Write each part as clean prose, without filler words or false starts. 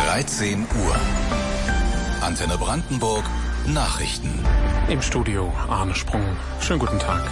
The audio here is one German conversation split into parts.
13 Uhr. Antenne Brandenburg Nachrichten. Im Studio Arne Sprung. Schönen guten Tag.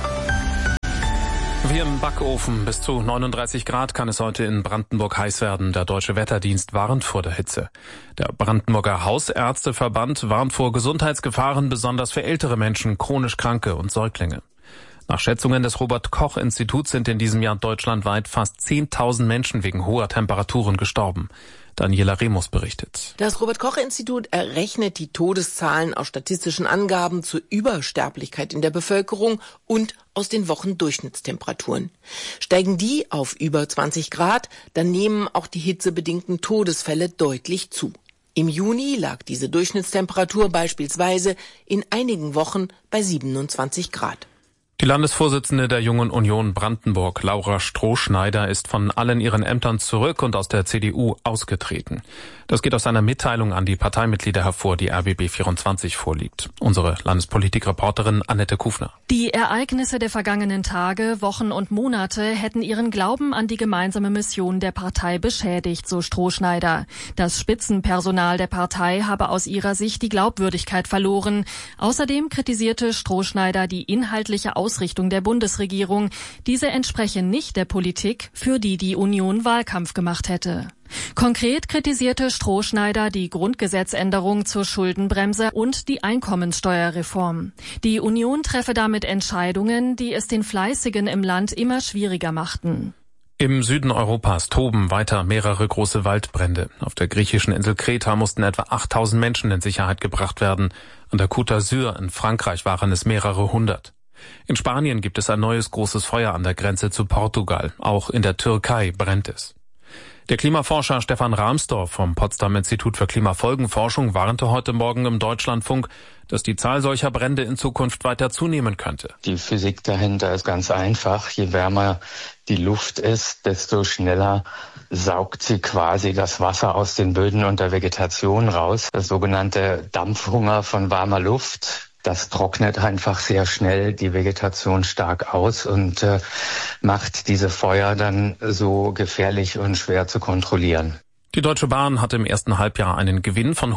Wie im Backofen, bis zu 39 Grad kann es heute in Brandenburg heiß werden. Der Deutsche Wetterdienst warnt vor der Hitze. Der Brandenburger Hausärzteverband warnt vor Gesundheitsgefahren, besonders für ältere Menschen, chronisch Kranke und Säuglinge. Nach Schätzungen des Robert-Koch-Instituts sind in diesem Jahr deutschlandweit fast 10.000 Menschen wegen hoher Temperaturen gestorben. Daniela Remus berichtet. Das Robert-Koch-Institut errechnet die Todeszahlen aus statistischen Angaben zur Übersterblichkeit in der Bevölkerung und aus den Wochendurchschnittstemperaturen. Steigen die auf über 20 Grad, dann nehmen auch die hitzebedingten Todesfälle deutlich zu. Im Juni lag diese Durchschnittstemperatur beispielsweise in einigen Wochen bei 27 Grad. Die Landesvorsitzende der Jungen Union Brandenburg, Laura Strohschneider, ist von allen ihren Ämtern zurück und aus der CDU ausgetreten. Das geht aus einer Mitteilung an die Parteimitglieder hervor, die RBB24 vorliegt. Unsere Landespolitikreporterin Annette Kufner. Die Ereignisse der vergangenen Tage, Wochen und Monate hätten ihren Glauben an die gemeinsame Mission der Partei beschädigt, so Strohschneider. Das Spitzenpersonal der Partei habe aus ihrer Sicht die Glaubwürdigkeit verloren. Außerdem kritisierte Strohschneider die inhaltliche Ausrichtung der Bundesregierung. Diese entspreche nicht der Politik, für die die Union Wahlkampf gemacht hätte. Konkret kritisierte Strohschneider die Grundgesetzänderung zur Schuldenbremse und die Einkommensteuerreform. Die Union treffe damit Entscheidungen, die es den Fleißigen im Land immer schwieriger machten. Im Süden Europas toben weiter mehrere große Waldbrände. Auf der griechischen Insel Kreta mussten etwa 8.000 Menschen in Sicherheit gebracht werden. An der Côte d'Azur in Frankreich waren es mehrere hundert. In Spanien gibt es ein neues großes Feuer an der Grenze zu Portugal. Auch in der Türkei brennt es. Der Klimaforscher Stefan Rahmstorff vom Potsdamer Institut für Klimafolgenforschung warnte heute Morgen im Deutschlandfunk, dass die Zahl solcher Brände in Zukunft weiter zunehmen könnte. Die Physik dahinter ist ganz einfach. Je wärmer die Luft ist, desto schneller saugt sie quasi das Wasser aus den Böden und der Vegetation raus. Das sogenannte Dampfhunger von warmer Luft. Das trocknet einfach sehr schnell die Vegetation stark aus und macht diese Feuer dann so gefährlich und schwer zu kontrollieren. Die Deutsche Bahn hat im ersten Halbjahr einen Gewinn von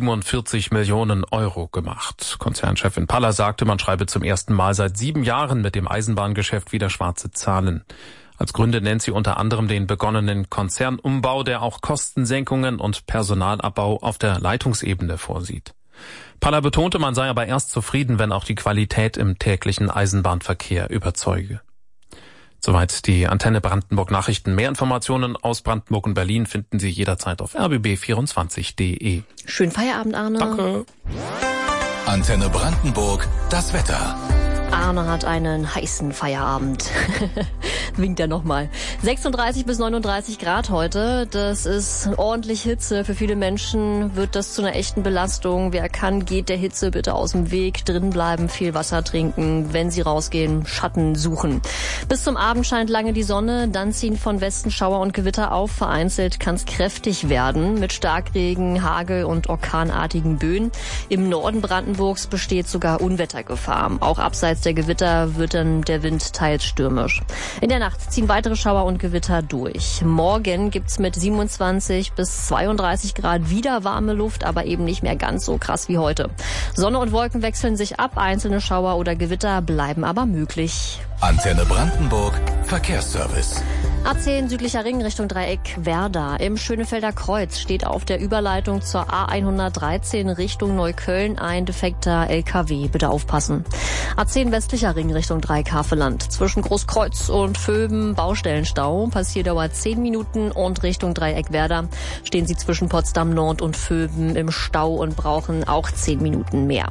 147 Millionen Euro gemacht. Konzernchefin Paller sagte, man schreibe zum ersten Mal seit 7 Jahren mit dem Eisenbahngeschäft wieder schwarze Zahlen. Als Gründe nennt sie unter anderem den begonnenen Konzernumbau, der auch Kostensenkungen und Personalabbau auf der Leitungsebene vorsieht. Paller betonte, man sei aber erst zufrieden, wenn auch die Qualität im täglichen Eisenbahnverkehr überzeuge. Soweit die Antenne Brandenburg Nachrichten. Mehr Informationen aus Brandenburg und Berlin finden Sie jederzeit auf rbb24.de. Schönen Feierabend, Arne. Danke. Antenne Brandenburg, das Wetter. Arne hat einen heißen Feierabend. Winkt er nochmal. 36 bis 39 Grad heute. Das ist ordentlich Hitze. Für viele Menschen wird das zu einer echten Belastung. Wer kann, geht der Hitze bitte aus dem Weg. Drin bleiben, viel Wasser trinken. Wenn Sie rausgehen, Schatten suchen. Bis zum Abend scheint lange die Sonne. Dann ziehen von Westen Schauer und Gewitter auf. Vereinzelt kann es kräftig werden. Mit Starkregen, Hagel und orkanartigen Böen. Im Norden Brandenburgs besteht sogar Unwettergefahr. Auch abseits der Gewitter wird dann der Wind teils stürmisch. In der Nacht ziehen weitere Schauer und Gewitter durch. Morgen gibt's mit 27 bis 32 Grad wieder warme Luft, aber eben nicht mehr ganz so krass wie heute. Sonne und Wolken wechseln sich ab, einzelne Schauer oder Gewitter bleiben aber möglich. Antenne Brandenburg, Verkehrsservice. A10 südlicher Ring Richtung Dreieck Werder. Im Schönefelder Kreuz steht auf der Überleitung zur A113 Richtung Neukölln ein defekter LKW. Bitte aufpassen. A10 westlicher Ring Richtung Dreieck Havelland. Zwischen Großkreuz und Vöben Baustellenstau. Passierdauer 10 Minuten und Richtung Dreieck Werder stehen Sie zwischen Potsdam Nord und Vöben im Stau und brauchen auch 10 Minuten mehr.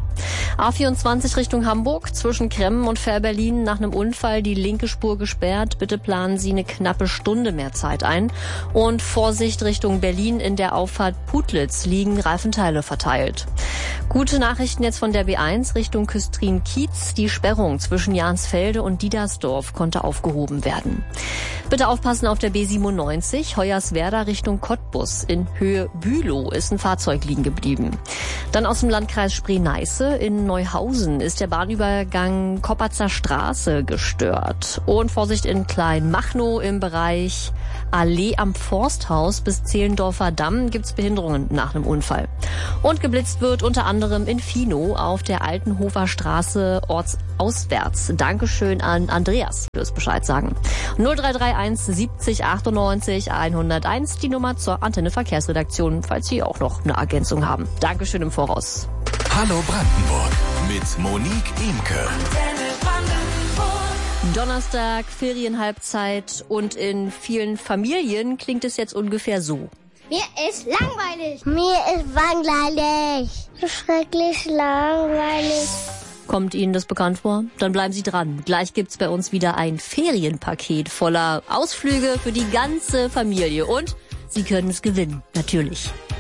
A24 Richtung Hamburg. Zwischen Kremmen und Fährberlin nach einem Unfall die linke Spur gesperrt. Bitte planen Sie eine knappe Stunde mehr Zeit ein. Und Vorsicht Richtung Berlin, in der Auffahrt Putlitz liegen Reifenteile verteilt. Gute Nachrichten jetzt von der B1 Richtung Küstrin-Kiez. Die Sperrung zwischen Jansfelde und Diedersdorf konnte aufgehoben werden. Bitte aufpassen auf der B97 Hoyerswerda Richtung Cottbus. In Höhe Bülow ist ein Fahrzeug liegen geblieben. Dann aus dem Landkreis Spree-Neiße in Neuhausen ist der Bahnübergang Koppatzer Straße gestört. Und Vorsicht in Kleinmachnow im Bereich Allee am Forsthaus bis Zehlendorfer Damm gibt's Behinderungen nach einem Unfall. Und geblitzt wird unter anderem in Finow auf der Altenhofer Straße ortsauswärts. Dankeschön an Andreas fürs Bescheid sagen. 0331 70 98 101 die Nummer zur Antenne Verkehrsredaktion, falls Sie auch noch eine Ergänzung haben. Dankeschön im Voraus. Hallo Brandenburg mit Monique Imke. Donnerstag, Ferienhalbzeit und in vielen Familien klingt es jetzt ungefähr so. Mir ist langweilig. Mir ist langweilig. Schrecklich langweilig. Kommt Ihnen das bekannt vor? Dann bleiben Sie dran. Gleich gibt's bei uns wieder ein Ferienpaket voller Ausflüge für die ganze Familie. Und Sie können es gewinnen, natürlich.